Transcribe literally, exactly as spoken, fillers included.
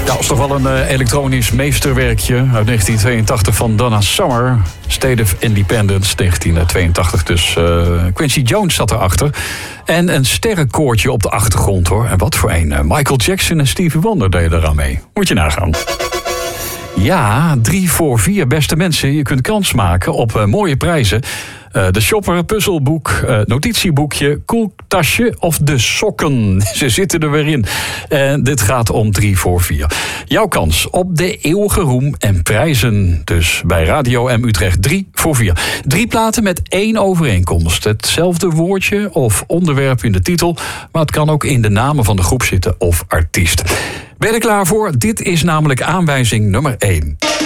Ja, dat is toch wel een uh, elektronisch meesterwerkje uit negentien tweeëntachtig van Donna Summer. State of Independence, negentien tweeëntachtig. Dus uh, Quincy Jones zat erachter. En een sterrenkoortje op de achtergrond, hoor. En wat voor een. Uh, Michael Jackson en Stevie Wonder deden eraan mee. Moet je nagaan. Ja, drie voor vier, beste mensen. Je kunt kans maken op uh, mooie prijzen. Uh, de shopper, puzzelboek, uh, notitieboekje, koeltasje of de sokken. Ze zitten er weer in. En dit gaat om drie voor vier. Jouw kans op de eeuwige roem en prijzen. Dus bij Radio M Utrecht drie voor vier. Drie platen met één overeenkomst. Hetzelfde woordje of onderwerp in de titel. Maar het kan ook in de namen van de groep zitten of artiest. Ben je er klaar voor? Dit is namelijk aanwijzing nummer één.